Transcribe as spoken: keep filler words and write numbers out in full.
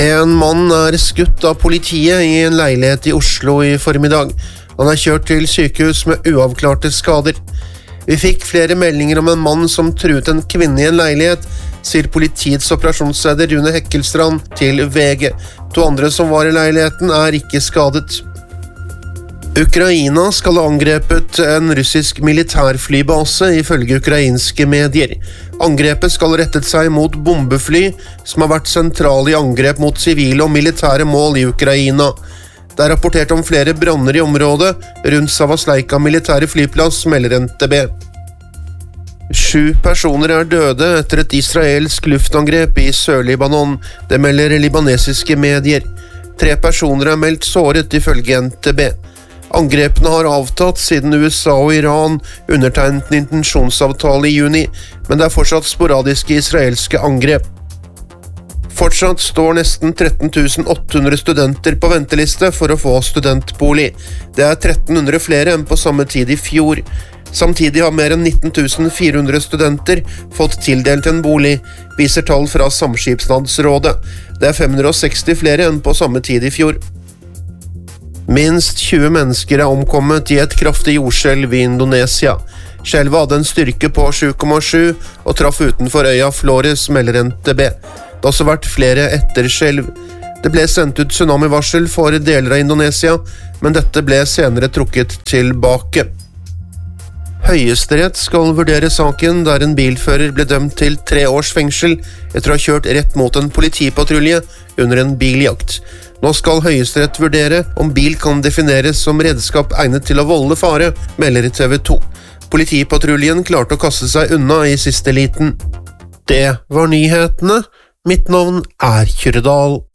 En mann er skutt av politiet i en leilighet i Oslo i formiddag. Han er kjørt til sykehus med uavklarte skader. Vi fikk flere meldinger om en mann som truet en kvinne i en leilighet, sier politiets operasjonsleder Rune Hekkelstrand til V G. To andre som var i leiligheten er ikke skadet. Ukraina skal ha angrepet en russisk militærflybase ifølge ukrainske medier. Angrepet skal rettet seg mot bombefly, som har vært sentrale i angrep mot sivile og militære mål i Ukraina. Det er rapportert om flere branner i området rundt Savasleika militære flyplass, melder N T B. Sju personer er døde etter et israelsk luftangrep i Sør-Libanon, det melder libanesiske medier. Tre personer er meldt såret ifølge N T B. Angrepene har avtatt siden U S A og Iran undertegnet en intensjonsavtale i juni, men det er fortsatt sporadiske israelske angrep. Fortsatt står nesten tretten tusen åtte hundre studenter på venteliste for å få studentbolig. Det er tretten hundre flere enn på samme tid i fjor. Samtidig har mer enn nitten tusen fire hundre studenter fått tildelt en bolig, viser tall fra Samskipnadsrådet. Det er fem hundre og seksti flere enn på samme tid i fjor. Minst tjue mennesker er omkommet i et kraftig jordskjelv i Indonesia. Skjelvet hadde en styrke på sju komma sju og traff utenfor øya Flores, melder N T B. Det har også vært flere etterskjelv. Det ble sendt ut tsunamivarsel for deler av Indonesia, men dette ble senere trukket tilbake. Høyesterett skal vurdere saken der en bilfører ble dømt til tre års fengsel etter å ha kjørt rett mot en politipatrulje under en biljakt. Nå skal Høyesterett vurdere om bil kan defineres som redskap egnet til å volde fare, melder T V to. Politipatruljen klarte å kaste seg unna i siste liten. Det var nyhetene. Mitt navn er Kyrre Dahl.